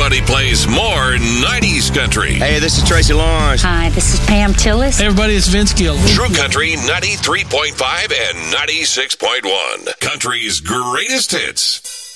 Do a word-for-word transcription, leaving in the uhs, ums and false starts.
everybody plays more nineties country. Hey, this is Tracy Lawrence. Hi, this is Pam Tillis. Hey, everybody, it's Vince Gill. True Country ninety-three point five and ninety-six point one. Country's greatest hits.